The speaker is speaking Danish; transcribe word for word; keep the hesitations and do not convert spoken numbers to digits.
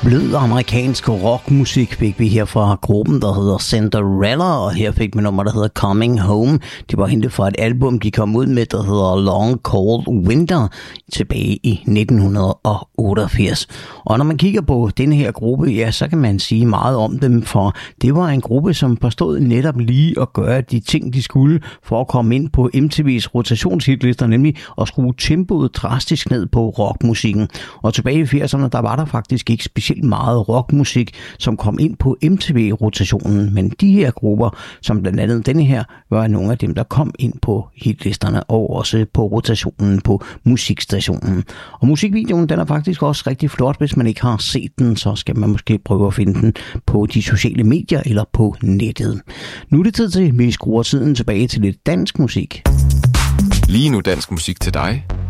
Blød amerikansk rockmusik fik vi her fra gruppen, der hedder Cinderella, og her fik vi nummer, der hedder Coming Home. Det var hentet fra et album, de kom ud med, der hedder Long Cold Winter, tilbage i nitten otteogfirs. Og når man kigger på denne her gruppe, ja, så kan man sige meget om dem, for det var en gruppe, som forstod netop lige at gøre de ting, de skulle, for at komme ind på M T V's rotationshitliste, nemlig at skrue tempoet drastisk ned på rockmusikken. Og tilbage i firserne, der var der faktisk ikke specielt meget rockmusik, som kom ind på M T V-rotationen, men de her grupper, som blandt andet denne her, var nogle af dem, der kom ind på hitlisterne og også på rotationen på musikstationen. Og musikvideoen, den er faktisk også rigtig flot. Hvis man ikke har set den, så skal man måske prøve at finde den på de sociale medier eller på nettet. Nu er det tid til, at vi skruer tiden tilbage til lidt dansk musik. Lige nu dansk musik til dig.